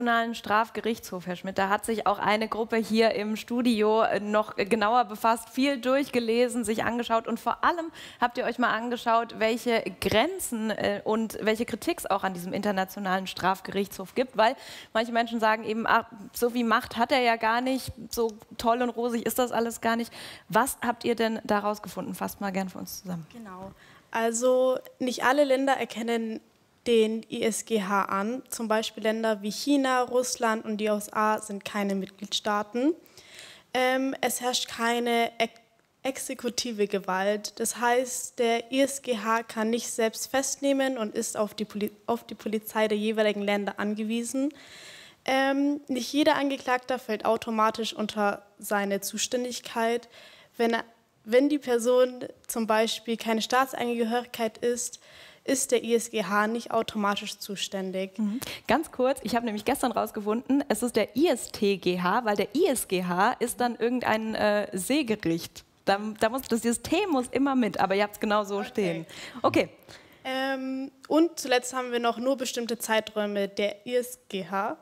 Internationalen Strafgerichtshof, Herr Schmidt, da hat sich auch eine Gruppe hier im Studio noch genauer befasst, viel durchgelesen, sich angeschaut und vor allem habt ihr euch mal angeschaut, welche Grenzen und welche Kritik es auch an diesem Internationalen Strafgerichtshof gibt, weil manche Menschen sagen eben, ach, so viel Macht hat er ja gar nicht, so toll und rosig ist das alles gar nicht. Was habt ihr denn daraus gefunden? Fasst mal gern für uns zusammen. Genau, also nicht alle Länder erkennen den ISGH an. Zum Beispiel Länder wie China, Russland und die USA sind keine Mitgliedstaaten. Es herrscht keine exekutive Gewalt. Das heißt, der ISGH kann nicht selbst festnehmen und ist auf die Polizei der jeweiligen Länder angewiesen. Nicht jeder Angeklagter fällt automatisch unter seine Zuständigkeit. Wenn die Person zum Beispiel keine Staatsangehörigkeit ist der ISGH nicht automatisch zuständig. Ganz kurz, ich habe nämlich gestern rausgefunden, es ist der ISTGH, weil der ISGH ist dann irgendein Seegericht. Das System muss immer mit, aber ihr habt es genau so stehen. Okay. Und zuletzt haben wir noch nur bestimmte Zeiträume. Der ISGH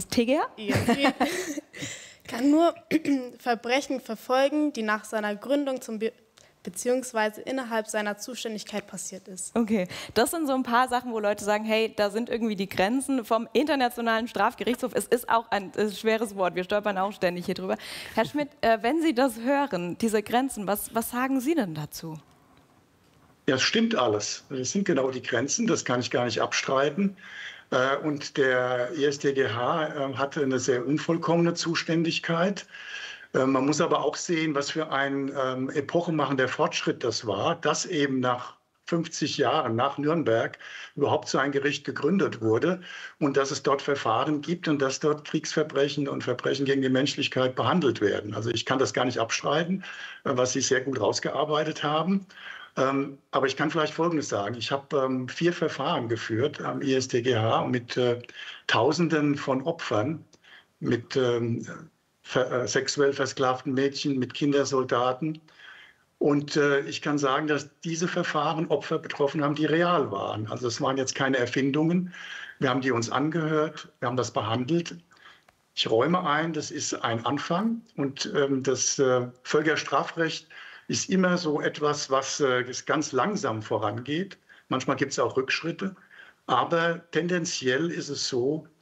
kann nur Verbrechen verfolgen, die nach seiner Gründung beziehungsweise innerhalb seiner Zuständigkeit passiert ist. Okay, das sind so ein paar Sachen, wo Leute sagen, hey, da sind irgendwie die Grenzen vom Internationalen Strafgerichtshof. Es ist auch ein schweres Wort, wir stolpern auch ständig hier drüber. Herr Schmidt, wenn Sie das hören, diese Grenzen, was sagen Sie denn dazu? Ja, es stimmt alles. Das sind genau die Grenzen, das kann ich gar nicht abstreiten. Und der IStGH hatte eine sehr unvollkommene Zuständigkeit. Man muss aber auch sehen, was für ein epochemachender Fortschritt das war, dass eben nach 50 Jahren nach Nürnberg überhaupt so ein Gericht gegründet wurde und dass es dort Verfahren gibt und dass dort Kriegsverbrechen und Verbrechen gegen die Menschlichkeit behandelt werden. Also ich kann das gar nicht abstreiten, was Sie sehr gut rausgearbeitet haben. Aber ich kann vielleicht Folgendes sagen. Ich habe 4 Verfahren geführt am IStGH mit Tausenden von Opfern, mit sexuell versklavten Mädchen, mit Kindersoldaten. Und ich kann sagen, dass diese Verfahren Opfer betroffen haben, die real waren. Also es waren jetzt keine Erfindungen. Wir haben die uns angehört, wir haben das behandelt. Ich räume ein, das ist ein Anfang. Und das Völkerstrafrecht ist immer so etwas, was ganz langsam vorangeht. Manchmal gibt es auch Rückschritte. Aber tendenziell ist es so,